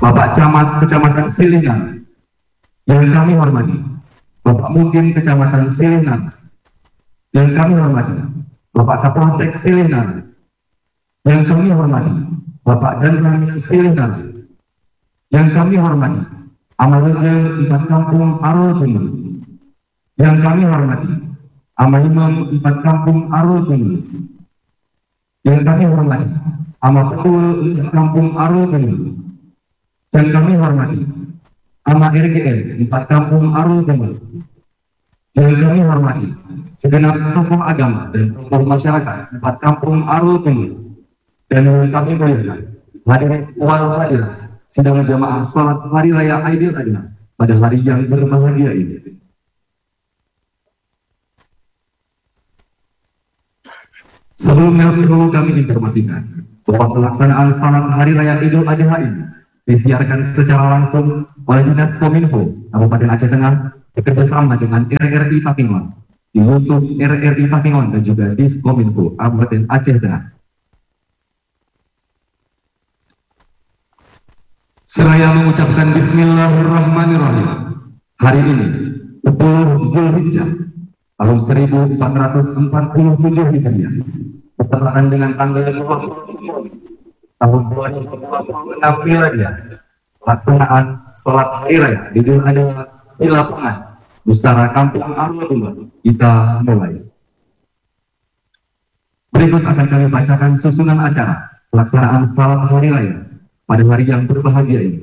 Bapak Camat Kecamatan Silingan yang kami hormati, Bapak Mungkin Kecamatan Silingan yang kami hormati, Bapak Kapolsek Silingan yang kami hormati, Bapak Danramil Silingan yang kami hormati, Amalreja 4 Kampung Arul Timur yang kami hormati, Amaimam 4 Kampung Arul Timur yang kami hormati, Amapetul 4 Kampung Arul Timur yang kami hormati, Ama RGL 4 Kampung Arul Timur yang kami hormati, segenap tokoh agama dan tokoh masyarakat 4 Kampung Arul Timur, dan yang kami muliakan hadirin wal hadirat sidang jamaah salat hari raya Aidil Adha pada hari yang berbahagia ini. Sebelumnya perlu kami informasikan bahwa pelaksanaan salat hari raya Idul Adha ini disiarkan secara langsung oleh Dinas Kominfo Kabupaten Aceh Tengah bekerjasama dengan RRI Pakingon di YouTube RRI Pakingon dan juga Diskominfo Kabupaten Aceh Tengah. Seraya mengucapkan Bismillahirrahmanirrahim, hari ini 10 Zulhijjah tahun 1447 Hijriah bertepatan dengan tanggal 20 tahun 2026 Miladiah, pelaksanaan sholat hari raya Idul Adha di lapangan Mustara Kampung Arul Timur kita mulai. Berikut akan kami bacakan susunan acara pelaksanaan sholat hari raya pada hari yang berbahagia ini.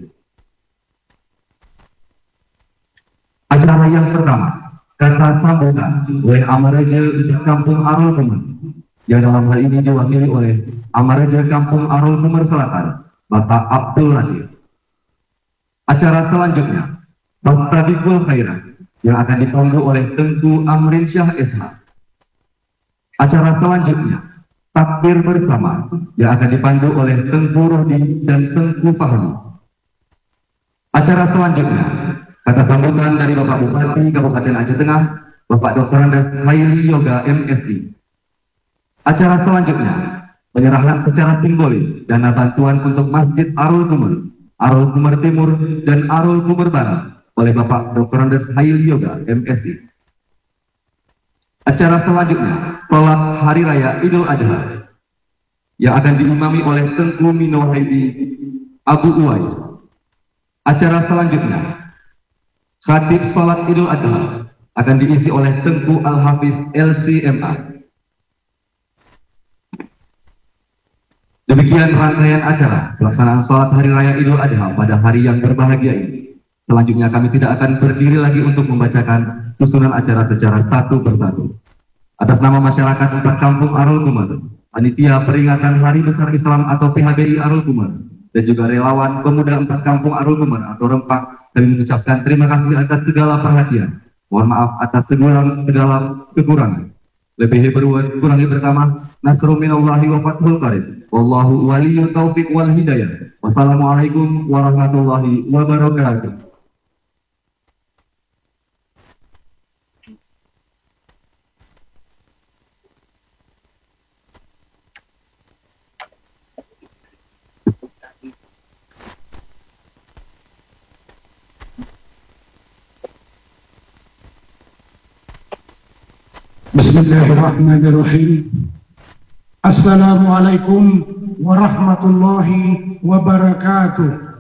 Acara yang pertama, kata sambutan oleh Amareja Kampung Arul Timur, yang dalam hal ini diwakili oleh Amareja Kampung Arul Timur Selatan, Bapak Abdul Latif. Acara selanjutnya, Fastabiqul Khairat, yang akan dipandu oleh Tengku Amrin Syah SH. Acara selanjutnya, Takbir bersama, yang akan dipandu oleh Tengku Rohdi dan Tengku Fahmi. Acara selanjutnya, kata sambutan dari Bapak Bupati Kabupaten Aceh Tengah, Bapak Dr. Andes Haili Yoga MSI. Acara selanjutnya, penyerahan secara simbolis dana bantuan untuk Masjid Arul Timur, Arul Timur Timur, dan Arul Timur Barat oleh Bapak Dr. Andes Haili Yoga MSI. Acara selanjutnya, sholat hari raya Idul Adha, yang akan diimami oleh Tengku Mino Haidi Abu Uwais. Acara selanjutnya, khatib sholat Idul Adha akan diisi oleh Tengku Al-Hafiz LCMA. Demikian rangkaian acara pelaksanaan sholat hari raya Idul Adha pada hari yang berbahagia ini. Selanjutnya kami tidak akan berdiri lagi untuk membacakan susunan acara secara satu persatu. Atas nama masyarakat 4 Kampung Arul Timur, Panitia Peringatan Hari Besar Islam atau PHBI Arul Timur, dan juga relawan pemuda 4 Kampung Arul Timur atau Rempak, kami mengucapkan terima kasih atas segala perhatian. Mohon maaf atas segala kekurangan. Lebih berbuat kurangi berkama. Nasrul minallahi wa fathul qarib. Wallahu waliyyu taufiq wal hidayah. Wassalamualaikum warahmatullahi wabarakatuh. Bismillahirrahmanirrahim. Assalamualaikum warahmatullahi wabarakatuh.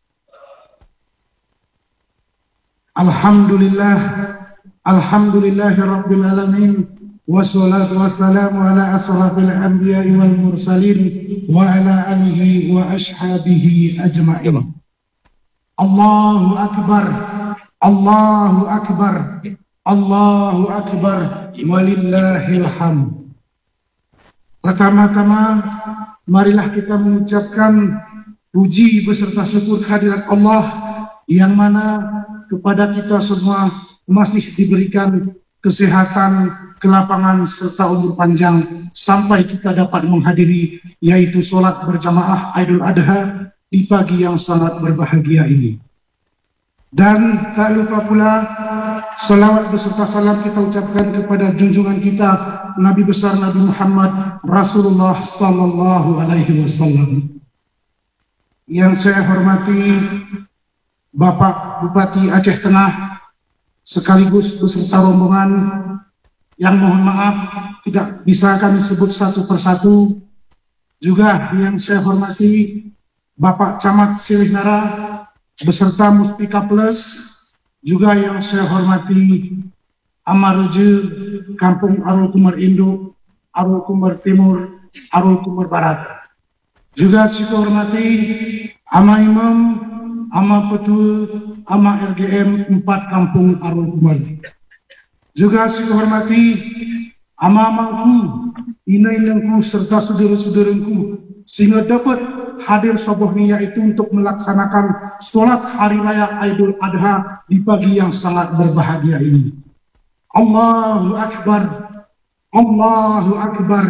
Alhamdulillahi rabbil alamin, wassalatu wassalamu ala asrafil anbiya'i wal mursalin wa ala alihi wa ashabihi ajma'in. Allahu akbar, Allahu akbar, Allahu akbar, walillahil hamd. Pertama-tama, marilah kita mengucapkan puji beserta syukur kehadirat Allah yang mana kepada kita semua masih diberikan kesehatan, kelapangan, serta umur panjang sampai kita dapat menghadiri yaitu sholat berjamaah Idul Adha di pagi yang sangat berbahagia ini. Dan tak lupa pula salawat beserta salam kita ucapkan kepada junjungan kita Nabi besar Nabi Muhammad Rasulullah sallallahu alaihi wasallam. Yang saya hormati Bapak Bupati Aceh Tengah sekaligus beserta rombongan yang mohon maaf tidak bisa kami sebut satu persatu. Juga yang saya hormati Bapak Camat Silih Nara beserta Muspika Plus. Juga yang saya hormati Amaroje Kampung Arul Kumar Induk, Arul Kumar Timur, Arul Kumar Barat. Juga saya hormati Ama Imam, Ama Petua, Ama RGM 4 Kampung Arul Kumar. Juga saya hormati Ama Mangku, Inai-inangku serta saudara-saudaraku sehingga dapat hadir soboh ini, yaitu untuk melaksanakan sholat hari raya Idul Adha di pagi yang sangat berbahagia ini. Allahu Akbar, Allahu Akbar,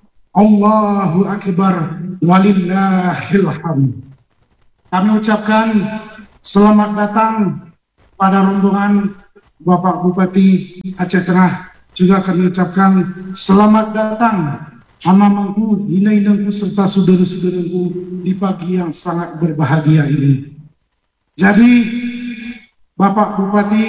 Allahu Akbar, walillahil hamd. Kami ucapkan selamat datang pada rombongan Bapak Bupati Aceh Tengah. Juga kami ucapkan selamat datang Ama Mangku, Inai-inangku serta saudara-saudaraku di pagi yang sangat berbahagia ini. Jadi Bapak Bupati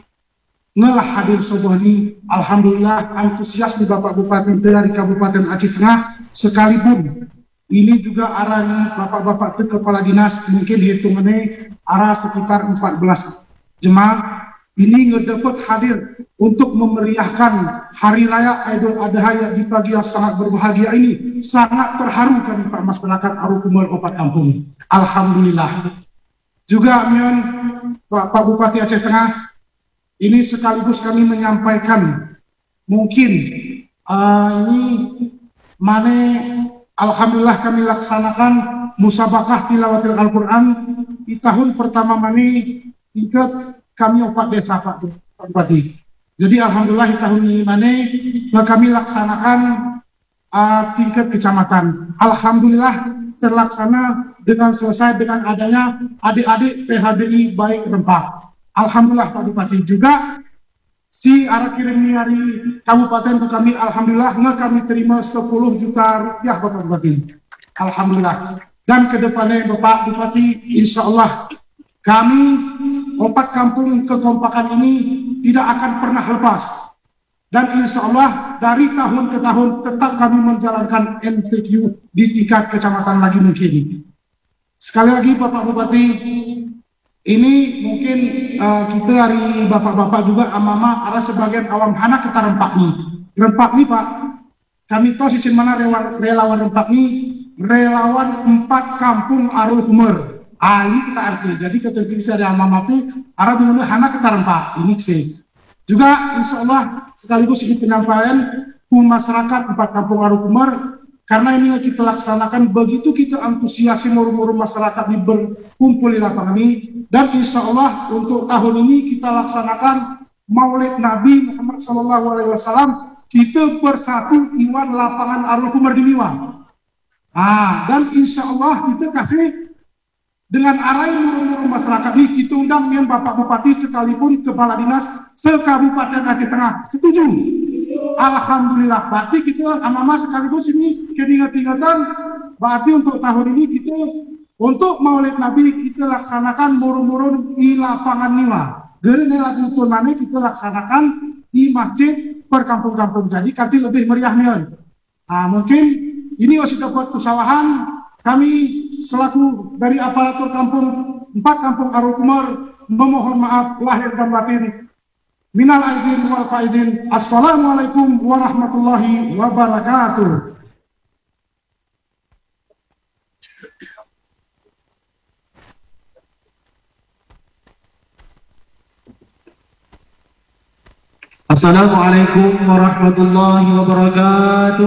ngelah hadir soboh ini. Alhamdulillah antusias di Bapak Bupati dari Kabupaten Aceh Tengah, sekalipun ini juga arahnya Bapak-Bapak kepala dinas mungkin hitungannya arah sekitar 14 jemaah ini ngedapat hadir untuk memeriahkan hari raya Idul Adha yang di pagi yang sangat berbahagia ini. Sangat terharu kami Pak masyarakat Arul Kumar 4 Kampung. Alhamdulillah. Juga Pak Bupati Aceh Tengah, ini sekaligus kami menyampaikan mungkin ini mana alhamdulillah kami laksanakan musabakah tilawatil Al-Quran di tahun pertama mana tingkat kami 4 desa Pak Bupati. Jadi alhamdulillah di tahun ini mana kami laksanakan tingkat kecamatan. Alhamdulillah terlaksana dengan selesai dengan adanya adik-adik PHBI baik Rempah. Alhamdulillah Pak Bupati. Juga si arah kirim dari kabupaten ke kami, alhamdulillah kami terima 10 juta rupiah Bapak Bupati. Alhamdulillah. Dan kedepannya Bapak Bupati, insya Allah kami 4 kampung kekompakan ini tidak akan pernah lepas. Dan insya Allah dari tahun ke tahun tetap kami menjalankan MTQ di tingkat kecamatan lagi mungkin. Sekali lagi Bapak Bupati, ini mungkin kita dari bapak-bapak juga amama ada sebagian awam hana kita rempak nih Pak. Kami tahu sisi mana relawan rempak nih, relawan 4 kampung Arul Kumar. Ini kita arti. Jadi ketika ada amama itu arah benar hana kita rempak ini sih. Juga insya Allah sekaligus ini penyampaian masyarakat 4 kampung Arul Kumar. Karena ini kita laksanakan begitu kita antusiasi murmur masyarakat di berkumpul di lapangan ini. Dan insya Allah untuk tahun ini kita laksanakan Maulid Nabi Muhammad SAW. Kita bersatu iwan lapangan Arul Kumar di Miwang. Dan insya Allah kita kasih dengan arahi murmur masyarakat ini kita undang yang Bapak Bupati sekalipun kepala dinas se-Kabupaten Aceh Tengah. Setuju? Alhamdulillah. Berarti kita amama sekaligus ini keingat-ingatan. Berarti untuk tahun ini kita untuk Maulid Nabi kita laksanakan murun-murun di lapangan Niwa. Dari lagu mana kita laksanakan di masjid per kampung-kampung. Jadi nanti lebih meriahnya. Mungkin ini masih dapat usahawan kami selaku dari aparatur kampung 4 kampung Arul Kumar memohon maaf lahir dan batin. Minal aidin wal faizin. Assalamualaikum warahmatullahi wabarakatuh. Assalamualaikum warahmatullahi wabarakatuh.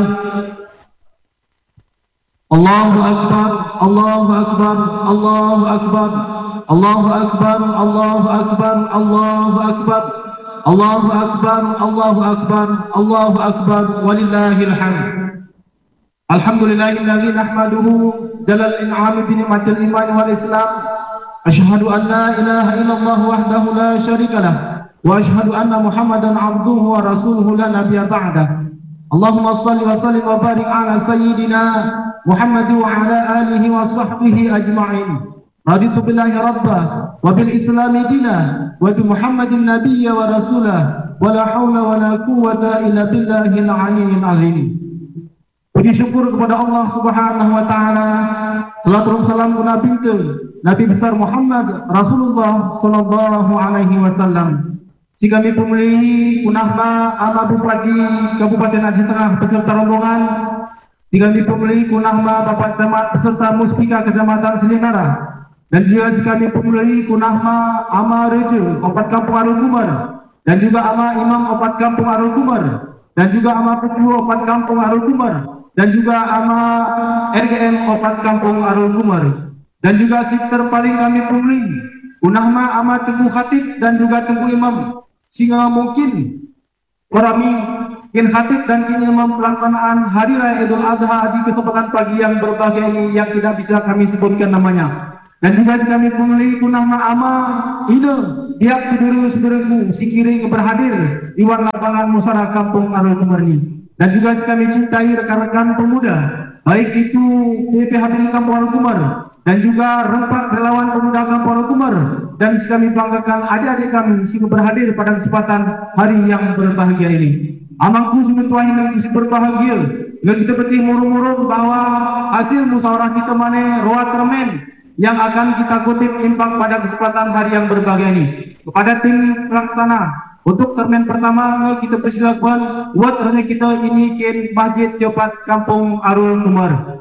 Allahu Akbar, Allahu Akbar, Allahu Akbar, Allahu Akbar, Allahu Akbar, Allahu Akbar, Allahu Akbar, Allahu Akbar, Allahu Akbar, walillahil hamd. Alhamdulillahilladzi nahmaduhu jalal in'ami bi ni'matil iman wal islam. Asyhadu an la ilaha illallah wahdahu la syarika lah. Wa asyhadu anna Muhammadan abduhu wa rasuluhu la nabiyya ba'dah. Allahumma salli wa sallim wa barik ala sayyidina Muhammad wa ala alihi wa sahbihi ajma'in. Raditu billahi rabba wa bil islami dina wa bi Muhammadin nabiyya wa rasulah wa la hawla wa la quwwata illa billahil aliyyil azim. Puji syukur kepada Allah Subhanahu wa taala. Salatu salam Nabi Nabi besar Muhammad Rasulullah sallallahu alaihi wasallam. Si kami pemilih kunahma ama Bupati Kabupaten Aceh Tengah beserta rombongan. Si kami pemilih kunahma Bapak Camat beserta Muspika Kecamatan Selinara. Dan juga si kami pemilih kunahma ama Reja Opat Kampung Arul Kumar. Dan juga ama Imam Opat Kampung Arul Kumar. Dan juga ama Ketua Opat Kampung Arul Kumar. Dan juga ama RGM Opat Kampung Arul Kumar. Dan juga si terpaling kami pemilih kunahma ama Tengku Khatib dan juga Tengku Imam. Sehingga mungkin kami kin khatib dan kin imam pelaksanaan Hari Raya Idul Adha di kesempatan pagi yang berbahagia ini yang tidak bisa kami sebutkan namanya. Dan juga kami pemilih kunahma ama ide pihak saudara-saudaraku sikiring berhadir di lapangan musyawarah Kampung Arul Kumar ini. Dan juga kami cintai rekan-rekan pemuda baik itu PPHB Kampung Arul Kumar dan juga rempak relawan pemuda Kampung Arul Kumar. Dan kami banggakan adik-adik kami sehingga berhadir pada kesempatan hari yang berbahagia ini. Amangku semua yang mesti berbahagia. Dan kita berarti murung-murung bahwa hasil musyawarah kita mana roa termen yang akan kita kutip impak pada kesempatan hari yang berbahagia ini. Kepada tim pelaksana untuk termen pertama kita persilakan buat ternyata kita ini kin Masjid Siopat Kampung Arul Kumar.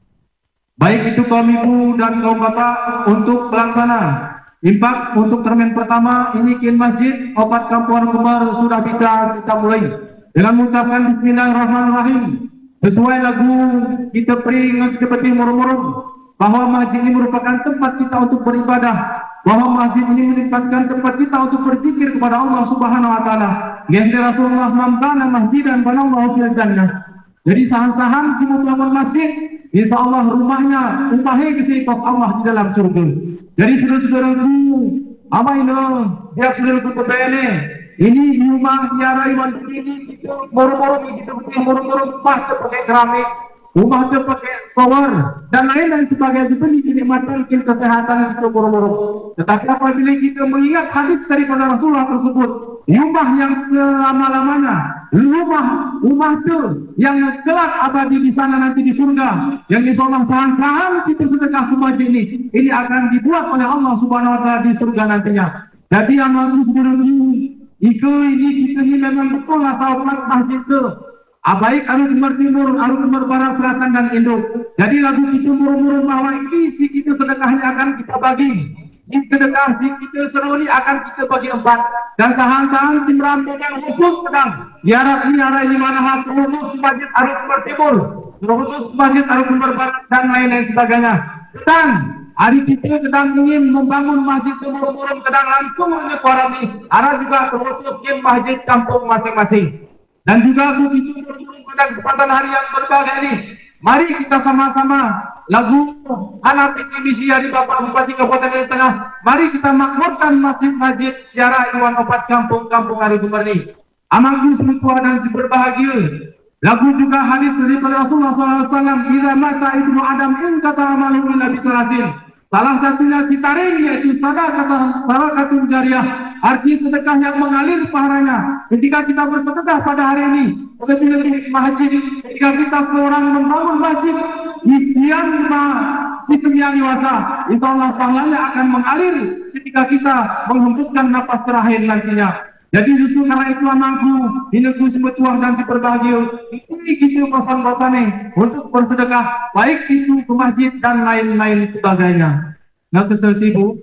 Baik itu kaum ibu dan kaum bapak untuk pelaksana impak untuk termen pertama ini kin Masjid Opat Kampung Arul Kumar sudah bisa kita mulai dengan mengucapkan Bismillahirrahmanirrahim sesuai lagu kita peringat seperti murung-murung bahwa masjid ini merupakan tempat kita untuk beribadah, bahwa masjid ini merupakan tempat kita untuk berzikir kepada Allah Subhanahu wa taala. Yaitu Rasulullah membana masjidan banallahu fil jannah. Jadi sahan-sahan kita bangun masjid, insyaallah rumahnya umpahe ke Allah di dalam surga. Jadi saudara-saudaraku, apa ini? Dia saudaraku kebene. Ini rumah tiara iman ini kita moro-moro kita moro-moro pakai keramik, rumah itu pakai shower dan lain sebagainya itu dinikmati kesehatan itu moro-moro. Tetapi apabila kita mengingat hadis daripada Rasulullah tersebut, rumah yang selama-lamanya, rumah itu yang kelak abadi di sana nanti di surga, yang insyaallah sahan-sahan kita sedekah ke masjid ini akan dibuat oleh Allah Subhanahu wa taala di surga nantinya. Jadi yang harus ini kita ini memang betul lah tahu masjid itu. Baik Arul Kumar Timur, Arul Kumar Barat, Selatan dan Induk. Jadi lagu kita murung-murung bahwa ini si kita sedekahnya akan kita bagi. Si sedekah si kita seruni akan kita bagi 4. Dan sahan-sahan tim rambut yang khusus sedang diarah di mana hati khusus Masjid Arul Kumar Timur, khusus Masjid Arul Kumar Barat dan lain-lain sebagainya. Dan hari kita sedang ingin membangun masjid murung-murung sedang langsung menyekorami arah juga khusus masjid kampung masing-masing. Dan juga begitu pada kesempatan hari yang berbahagia ini, mari kita sama-sama lagu anak visi misi dari Bapak Bupati Kabupaten Aceh Tengah. Mari kita makmurkan masjid Syara Iwan Opat Kampung Arul Kumar ini. Amangku semua dan si berbahagia. Lagu juga hadis dari Rasulullah SAW. Bila mata ibnu Adam in kata amalu illa bisalatin. Salah satunya citaring yaitu sadaqatun jariyah, arti sedekah yang mengalir pahalanya. Ketika kita bersedekah pada hari ini, ketika masjid, ketika kita seorang membangun masjid, isian yang dewasa, insyaallah pahalanya akan mengalir ketika kita menghembuskan napas terakhir nantinya. Jadi justru karena itu anakku, hinengku semua tuang dan berbahagia. Ini kita pesan-pesannya untuk bersedekah, baik itu ke masjid dan lain-lain sebagainya. Nah, kesel Bu.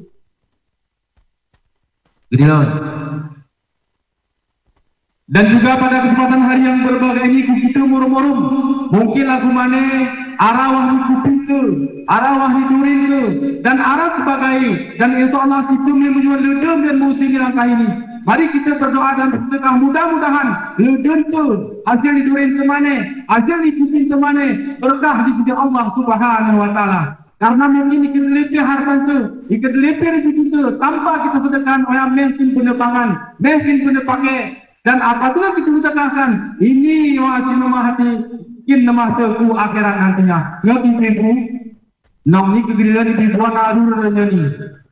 Dan juga pada kesempatan hari yang berbahagia ini kita murung-murung. Mungkin lagu mana arah wahyu kupintu, arah wahyu durinku, dan arah sebagai. Dan insyaallah kita menjual ledem dan musim langkah ini. Mari kita berdoa dan bersedekah, mudah-mudahan ledem tu hasil didurin ke mana, hasil dikupin ke mana, berkah di sisi Allah Subhanahu wa taala. Karena mungkin ikan lebih harta itu, ikan lebih rezeki itu, tanpa kita sedekahkan orang mungkin punya pangan, mungkin punya pakai, Dan apabila kita katakan ini wajib memahati kin nama teku akhirat nantinya. Lebih ibu, nom ni kegerilan di buan arur ni.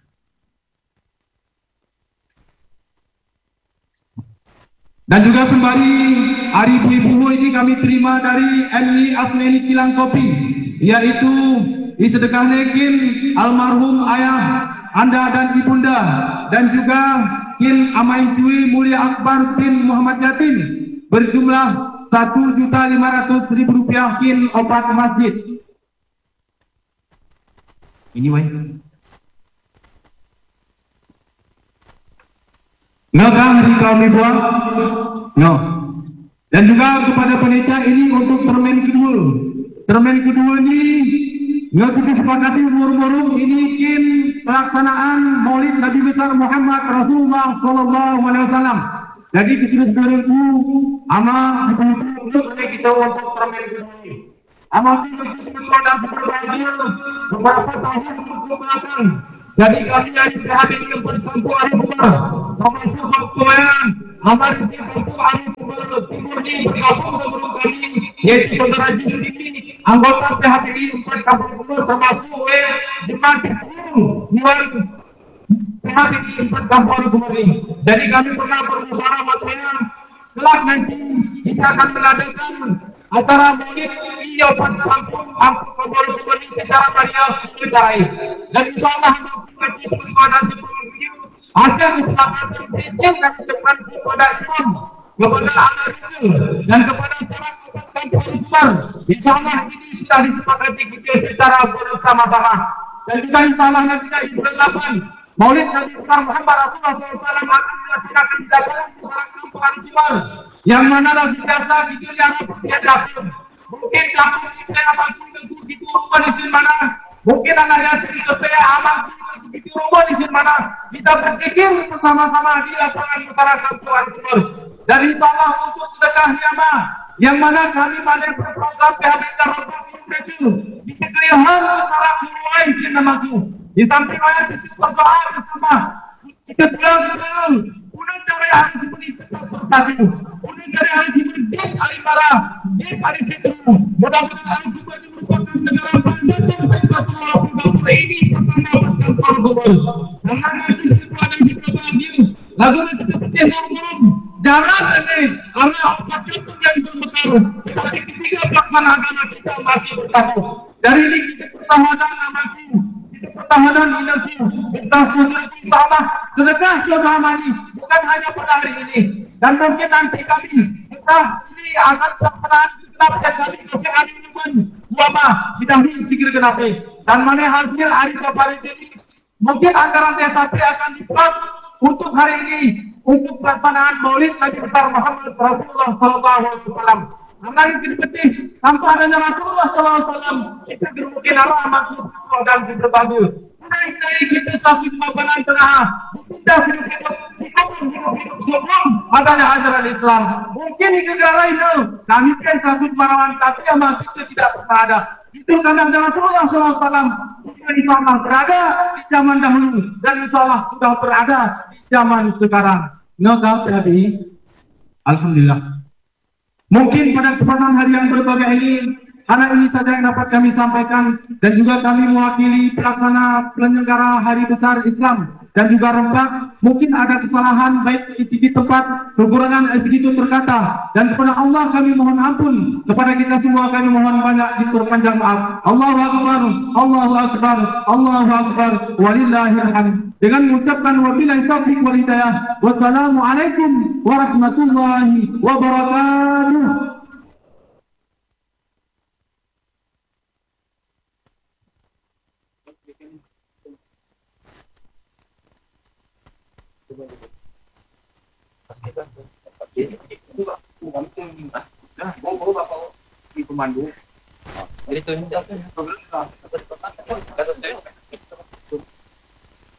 Dan juga sembari hari ibu-ibu ini kami terima dari Emily Asneni Kilang Kopi, yaitu disedekah nekin almarhum ayah anda dan ibunda, dan juga kin Amai Cui Mulia Akbar bin Muhammad Yatim berjumlah Rp1.500.000 kin obat masjid. Ini wai. Ngakang di kami buang? No. Dan juga kepada panitia ini untuk permen kedua. Permen kedua ini nggak kita sepakati umur-umur ini kin pelaksanaan Maulid Nabi besar Muhammad Rasulullah Sallallahu Alaihi Wasallam. Jadi kesudah itu ama untuk kita untuk permen kedua ini. Ama kita semua dan sebahagia beberapa tahun ke belakang. Jadi kami yang perhatian yang berkumpul hari Umar, termasuk kemudian Amar di kampung hari Umar Timur ini bergabung dengan kami, yaitu saudara Jisri, anggota PHBI 4 Kampung Umar, termasuk jemaat Timur PHBI 4 Kampung Umar ini. Jadi kami pernah bermusyawarah makanya kelak nanti kita akan mengadakan acara Maulid di 4 Kampung Umar ini secara meriah diarai. Dan insyaallah hasil kesepakatan prinsip dan ucapan kepada Imam, kepada anak dan kepada masyarakat Kampung Umar. Insyaallah ini sudah disepakati kita secara bersama-sama. Dan juga insyaallah nanti di bulan 8 Maulid Nabi besar Muhammad Rasulullah SAW akan dilaksanakan di dalam Kampung Umar, yang mana lagi biasa kita yang diadakan. Mungkin kampung kita yang mampu itu rumah di sini mana? Mungkin anaknya di KPA aman itu rumah di sini mana? Kita berpikir bersama-sama di lapangan masyarakat Tuhan Timur. Dan insyaallah untuk sedekah nyama, yang mana kami pada program PHB Karawang itu dikelihan secara mulai di namaku. Di samping ayat itu berdoa bersama. Kita bilang punya cara yang harus diberi bersatu. Punya cara yang harus diberi hari marah, di hari itu. Mudah-mudahan kita merupakan negara pandang ini pertama Kampung Umar. Dengan itu pada kita bahagia. Lagu kita putih ngomong. Jangan ini karena obat itu yang berbekal. Tapi ketika pelaksanaan kita masih bersatu. Dari ini kita pertahanan namaku. Pertahanan energi, kita insyaallah sedekah saudara mani bukan hanya pada hari ini, dan mungkin nanti kami setelah ini akan pelaksanaan genap dan kami kasih hari ini wama sidang sikir genap dan mana hasil hari kemarin ini mungkin anggaran desa akan dibuat untuk hari ini untuk pelaksanaan Maulid Nabi besar Muhammad Rasulullah Sallallahu Alaihi Wasallam. Karena ini penting tanpa adanya Rasulullah SAW kita mungkin Allah masuk dan seberbagi. Mulai kita sakit mabanan tengah kita hidup sebelum adanya ajaran Islam. Mungkin di negara ini kami kan sakit marawan tapi yang kita tidak pernah ada. Itu karena ada Rasulullah SAW yang insyaallah berada di zaman dahulu dan insyaallah sudah berada di zaman sekarang. Nggak tapi alhamdulillah. Mungkin pada kesempatan hari yang berbahagia ini, karena ini saja yang dapat kami sampaikan, dan juga kami mewakili pelaksana penyelenggara Hari Besar Islam dan juga Rembak. Mungkin ada kesalahan baik dari segi tempat, kekurangan dari segi tutur kata, dan kepada Allah kami mohon ampun. Kepada kita semua kami mohon banyak diperpanjang maaf. Allahu Akbar, Allahu Akbar, Allahu Akbar, walillahil hamd. Dengan mengucapkan wabillahi taufiq wal hidayah. Wassalamualaikum warahmatullahi wabarakatuh. Jadi